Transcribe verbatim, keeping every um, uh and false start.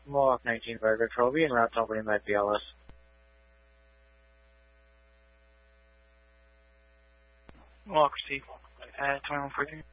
Mohawk nineteen Burger Trophy and route operating by B L S. Mohawk Steve, uh, twenty-one forty.